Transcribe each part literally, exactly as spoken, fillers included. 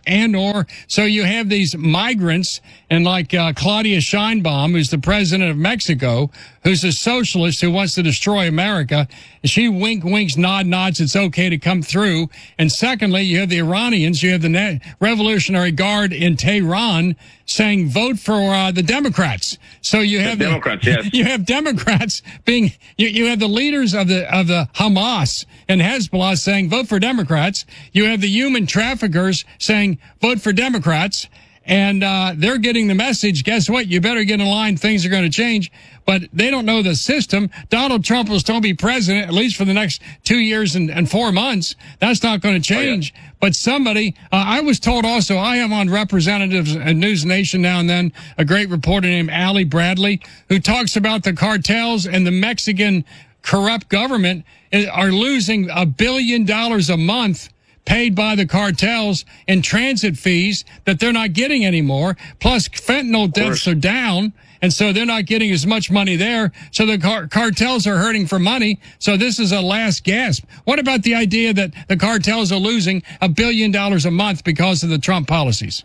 and or so you have these migrants and like uh, Claudia Sheinbaum, who's the president of Mexico, who's a socialist who wants to destroy America. She wink, winks, nod, nods. It's okay to come through. And secondly, you have the Iranians. You have the Na- Revolutionary Guard in Tehran saying vote for uh, the Democrats. So you have the Democrats. The, yes, you have Democrats being. You, you have the leaders of the of the Hamas and Hezbollah saying vote for Democrats. You have the human traffickers saying vote for Democrats. And uh, they're getting the message, guess what? You better get in line. Things are going to change. But they don't know the system. Donald Trump will still be president, at least for the next two years and, and four months. That's not going to change. Oh, yeah. But somebody, uh, I was told also, I am on Representatives and News Nation now and then, a great reporter named Allie Bradley, who talks about the cartels and the Mexican corrupt government are losing a billion dollars a month paid by the cartels in transit fees that they're not getting anymore. Plus, fentanyl deaths are down, and so they're not getting as much money there. So the car- cartels are hurting for money. So this is a last gasp. What about the idea that the cartels are losing a billion dollars a month because of the Trump policies?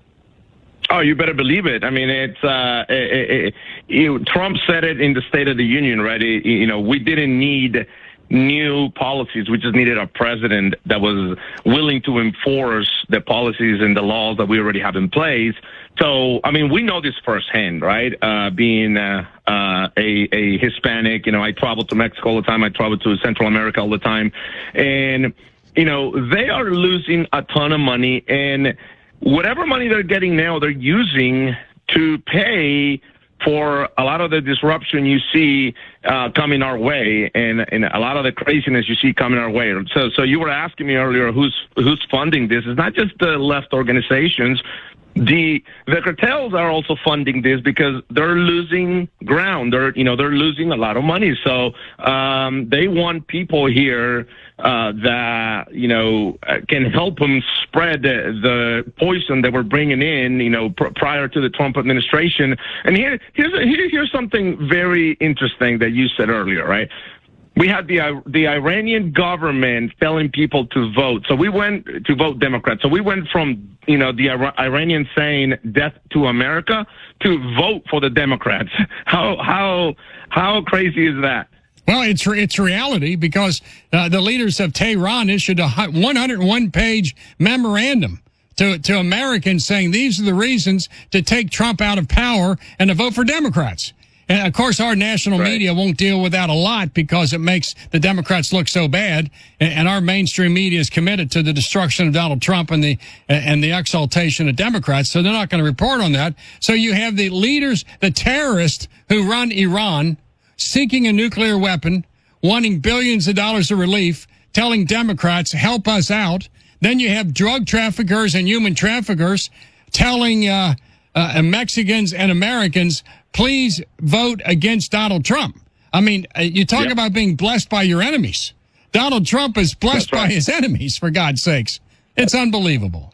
Oh, you better believe it. I mean, it's uh, it, it, it, Trump said it in the State of the Union, right? It, you know, we didn't need new policies. We just needed a president that was willing to enforce the policies and the laws that we already have in place. So, I mean, we know this firsthand, right? Uh, being uh, uh, a, a Hispanic, you know, I travel to Mexico all the time. I travel to Central America all the time. And, you know, they are losing a ton of money. And whatever money they're getting now, they're using to pay for a lot of the disruption you see uh, coming our way, and, and a lot of the craziness you see coming our way. So, so you were asking me earlier, who's who's funding this? It's not just the left organizations. The the cartels are also funding this because they're losing ground. They're you know they're losing a lot of money. So um, they want people here uh, that you know can help them spread the, the poison that we're bringing in. You know pr- prior to the Trump administration. And here here's a, here, here's something very interesting that you said earlier, right? We had the the Iranian government telling people to vote. So we went to vote Democrat. So we went from, you know, the Iranians saying death to America to vote for the Democrats. How how how crazy is that? Well, it's it's reality because uh, the leaders of Tehran issued a one hundred one page memorandum to to Americans saying these are the reasons to take Trump out of power and to vote for Democrats. And, of course, our national right. media won't deal with that a lot because it makes the Democrats look so bad. And, and our mainstream media is committed to the destruction of Donald Trump and the and the exaltation of Democrats, so they're not going to report on that. So you have the leaders, the terrorists who run Iran, seeking a nuclear weapon, wanting billions of dollars of relief, telling Democrats, help us out. Then you have drug traffickers and human traffickers telling uh, uh, Mexicans and Americans, please vote against Donald Trump. I mean, you talk yep. about being blessed by your enemies. Donald Trump is blessed right. by his enemies, for God's sakes. It's unbelievable.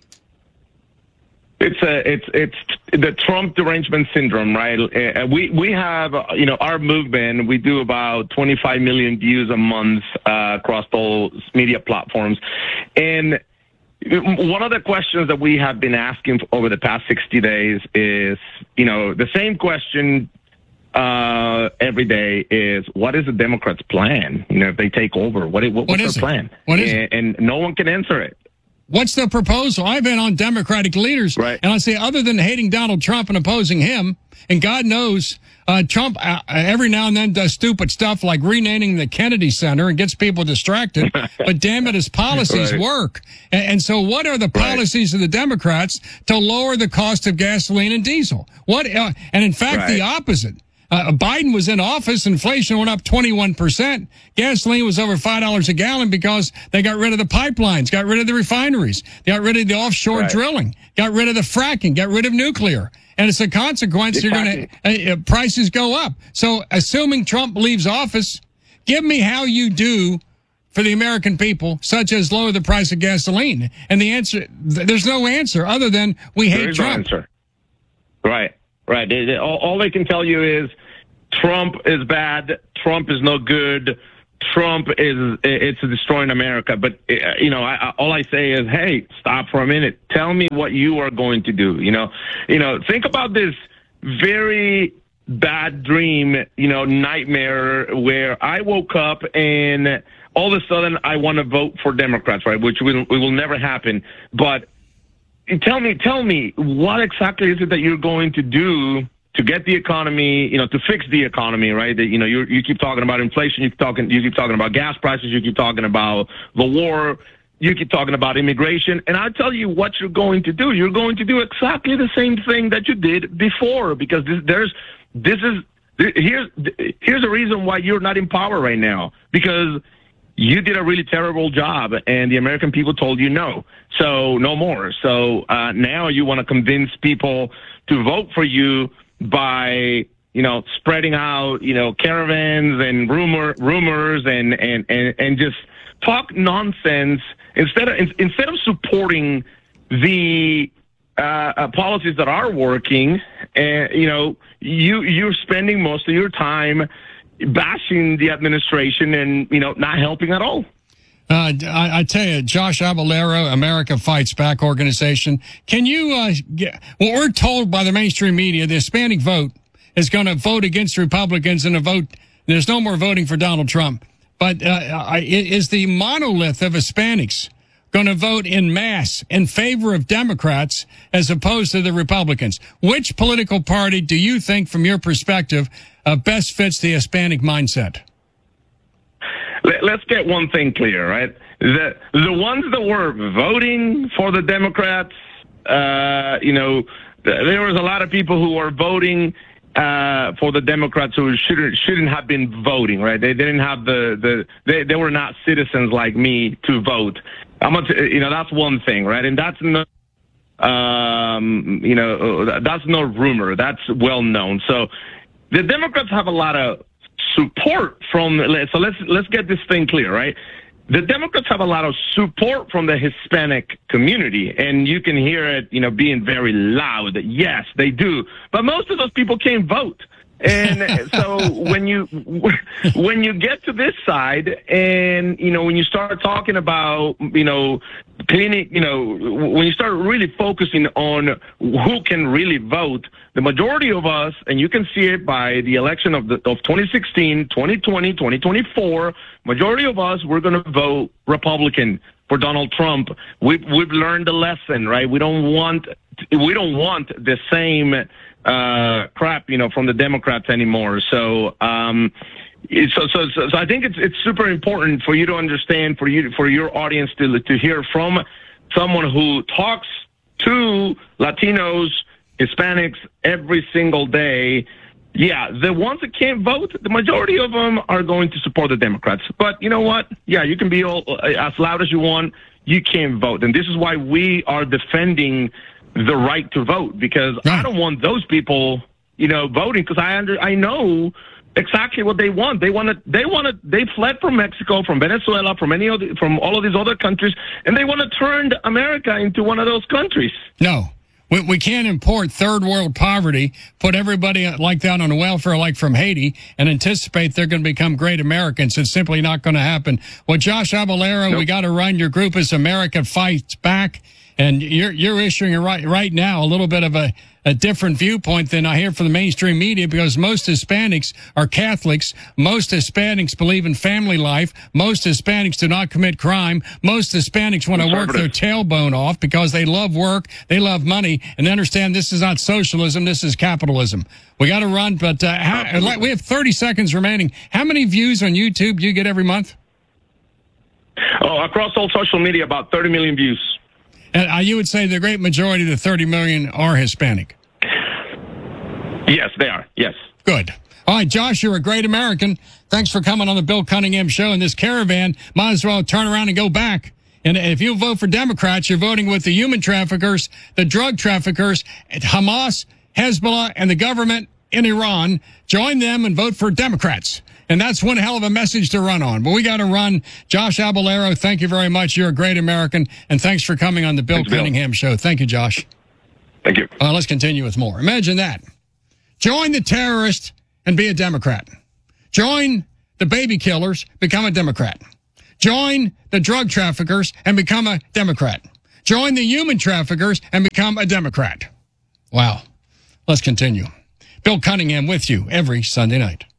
It's a, it's it's the Trump derangement syndrome, right? Uh, we we have, you know, our movement. We do about twenty-five million views a month uh, across all media platforms, and one of the questions that we have been asking over the past sixty days is, you know, the same question uh, every day is, what is the Democrats' plan? You know, if they take over, what, what, what what's is their it? plan? What is and, it? And no one can answer it. What's the proposal? I've been on Democratic leaders, right. and I say, other than hating Donald Trump and opposing him, and God knows uh, Trump uh, every now and then does stupid stuff like renaming the Kennedy Center and gets people distracted, but damn it, his policies right. work. And, and so what are the policies right. of the Democrats to lower the cost of gasoline and diesel? What? Uh, and in fact, right. the opposite. Uh, Biden was in office, inflation went up twenty-one percent. Gasoline was over five dollars a gallon because they got rid of the pipelines, got rid of the refineries, got rid of the offshore right. drilling, got rid of the fracking, got rid of nuclear. And it's a consequence, it's you're going to, uh, prices go up. So assuming Trump leaves office, give me how you do for the American people, such as lower the price of gasoline. And the answer, there's no answer other than we hate there is Trump. No answer. Right. Right. They, they, all, all they can tell you is Trump is bad. Trump is no good. Trump is it's destroying America. But you know, I, all I say is, hey, stop for a minute. Tell me what you are going to do. You know, you know, think about this very bad dream, you know, nightmare where I woke up and all of a sudden I want to vote for Democrats, right? Which will, it will never happen. But tell me, tell me, what exactly is it that you're going to do to get the economy, you know, to fix the economy, right? That, you know, you you keep talking about inflation, you keep talking, you keep talking about gas prices, you keep talking about the war, you keep talking about immigration, and I'll tell you what you're going to do. You're going to do exactly the same thing that you did before, because this, there's this is here's here's a reason why you're not in power right now, because you did a really terrible job, and the American people told you no. So no more. So uh, now you want to convince people to vote for you by, you know, spreading out, you know, caravans and rumor rumors and and and, and just talk nonsense instead of instead of supporting the uh, uh, policies that are working. And uh, you know, you you're spending most of your time bashing the administration and, you know, not helping at all. Uh, I, I tell you, Josh Abellero, America Fights Back organization. Can you, uh, get, well, we're told by the mainstream media the Hispanic vote is going to vote against Republicans and a vote, there's no more voting for Donald Trump. But, uh, is the monolith of Hispanics going to vote in mass in favor of Democrats as opposed to the Republicans? Which political party do you think, from your perspective, uh, best fits the Hispanic mindset? Let's get one thing clear, right? The the ones that were voting for the Democrats, uh, you know, there was a lot of people who were voting uh, for the Democrats who shouldn't shouldn't have been voting, right? They didn't have the the they, they were not citizens like me to vote. I'm gonna, t- you know, that's one thing, right? And that's no, um, you know, that's no rumor. That's well known. So the Democrats have a lot of support from, so let's let's get this thing clear, right? The Democrats have a lot of support from the Hispanic community, and you can hear it, you know, being very loud. Yes, they do. But most of those people can't vote. And so when you when you get to this side, and you know, when you start talking about, you know, cleaning, you know, when you start really focusing on who can really vote, the majority of us, and you can see it by the election of the of twenty sixteen, twenty twenty, twenty twenty-four, majority of us, we're going to vote Republican for Donald Trump. We've we've learned the lesson, right? We don't want we don't want the same uh, crap, you know, from the Democrats anymore. So, um, so, so, so, so I think it's it's super important for you to understand, for you for your audience to to hear from someone who talks to Latinos, Hispanics every single day. Yeah, the ones that can't vote, the majority of them are going to support the Democrats. But you know what? Yeah, you can be all, as loud as you want. You can't vote. And this is why we are defending the right to vote, because I don't want those people, you know, voting, because I under, I know exactly what they want. They want to, they want to, they fled from Mexico, from Venezuela, from any of the, from all of these other countries, and they want to turn America into one of those countries. No. We, we can't import third world poverty, put everybody like that on welfare like from Haiti, and anticipate they're going to become great Americans. It's simply not going to happen. Well, Josh Abellero, nope. We got to run. Your group is America Fights Back, and you're you're issuing right right now a little bit of a, a different viewpoint than I hear from the mainstream media, because most Hispanics are Catholics. Most Hispanics believe in family life. Most Hispanics do not commit crime. Most Hispanics want to work their tailbone off because they love work, they love money, and they understand this is not socialism, this is capitalism. We got to run, but uh, how, we have thirty seconds remaining. How many views on YouTube do you get every month? Oh, across all social media, about thirty million views. And uh, you would say the great majority of the thirty million are Hispanic? Yes, they are. Yes. Good. All right, Josh, you're a great American. Thanks for coming on the Bill Cunningham Show. And this caravan might as well turn around and go back. And if you vote for Democrats, you're voting with the human traffickers, the drug traffickers, Hamas, Hezbollah, and the government in Iran. Join them and vote for Democrats. And that's one hell of a message to run on. But we got to run. Josh Abellero, thank you very much. You're a great American. And thanks for coming on the Bill Thanks, Cunningham Bill. Show. Thank you, Josh. Thank you. Uh, let's continue with more. Imagine that. Join the terrorist and be a Democrat. Join the baby killers, become a Democrat. Join the drug traffickers and become a Democrat. Join the human traffickers and become a Democrat. Wow. Let's continue. Bill Cunningham with you every Sunday night.